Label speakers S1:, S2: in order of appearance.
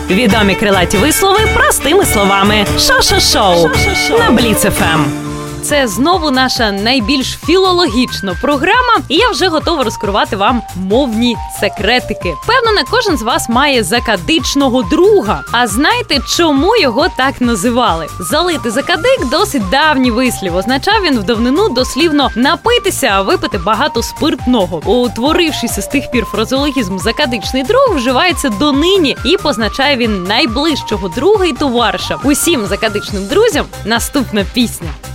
S1: Відомі крилаті вислови простими словами. Шо-шо-шоу на Бліц ФМ. Це знову наша найбільш філологічна програма, і я вже готова розкривати вам мовні секретики. Впевнена, кожен з вас має закадичного друга. А знаєте, чому його так називали? Залити закадик – досить давній вислів. Означав він в давнину дослівно напитися, а випити багато спиртного. Утворившися з тих пір фразеологізм «закадичний друг» вживається донині і позначає він найближчого друга і товариша. Усім закадичним друзям наступна пісня.